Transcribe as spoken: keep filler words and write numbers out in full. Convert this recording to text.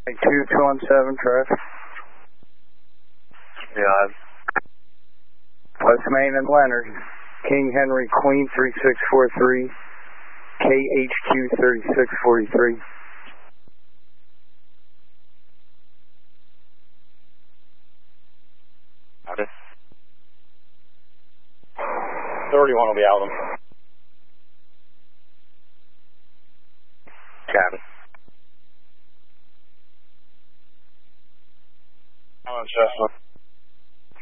two two one seven traffic. Yeah. West Main and Leonard. King Henry Queen three six four three. K H Q thirty-six forty-three. Got it. thirty-one will be out of them. Got it. I'm on Cessna.